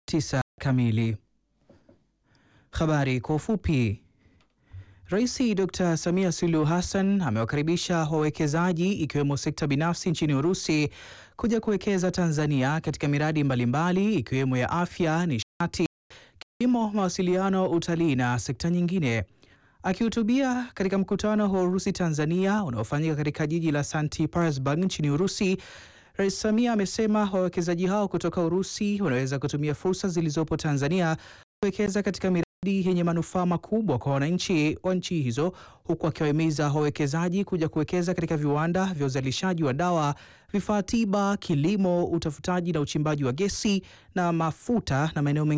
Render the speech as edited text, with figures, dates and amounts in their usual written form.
9 kamili. Habari kwa ufupi. Rais Dr. Samia Suluhu Hassan amewakaribisha wawekezaji ikiwemo sekta binafsi nchini Urusi kuja kuwekeza Tanzania katika miradi mbalimbali ikiwemo ya afya, nishati, kilimo, mawasiliano, utalii na sekta nyingine. Akihutubia katika mkutano wa Urusi Tanzania unaofanyika katika jiji la St. Petersburg nchini Urusi, Rais Samia amesema wawekezaji hao kutoka Urusi wanaweza kutumia fursa zilizopo Tanzania kuwekeza katika miradi yenye manufaa makubwa kwa wananchi wa nchi hizo, huku akiwahimiza wawekezaji kuja kuwekeza katika viwanda vya uzalishaji wa dawa, vifaa tiba, kilimo, utafutaji na uchimbaji wa gesi na mafuta na maeneo mengine